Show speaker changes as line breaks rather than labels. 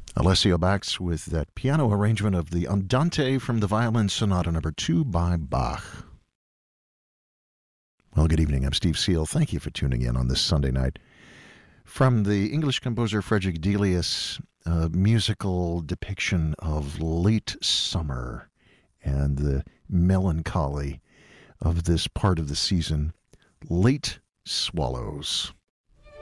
Alessio Bax with that piano arrangement of the Andante from the Violin Sonata Number 2 by Bach. Well, good evening. I'm Steve Seal. Thank you for tuning in on this Sunday night. From the English composer Frederick Delius, a musical depiction of late summer and the melancholy of this part of the season, Late Swallows.